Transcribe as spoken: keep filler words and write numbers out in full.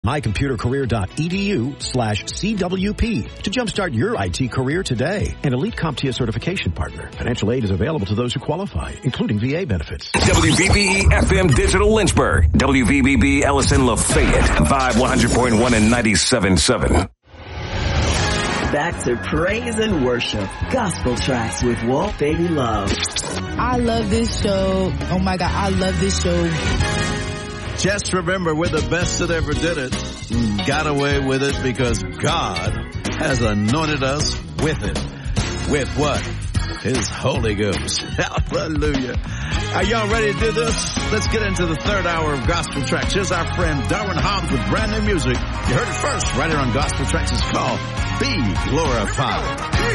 my computer career dot e d u slash C W P to jumpstart your I T career today. An Elite CompTIA certification partner. Financial aid is available to those who qualify, including V A benefits. W V B E F M Digital Lynchburg. W V B B Ellison Lafayette. Vibe one hundred point one and ninety-seven point seven. Back to praise and worship. Gospel tracks with Walt Baby Love. I love this show. Oh my God, I love this show. Just remember, we're the best that ever did it. Got away with it because God has anointed us with it. With what? His Holy Ghost. Hallelujah. Are y'all ready to do this? Let's get into the third hour of Gospel Tracks. Here's our friend Darwin Hobbs with brand new music. You heard it first right here on Gospel Tracks. It's called Be Glorified.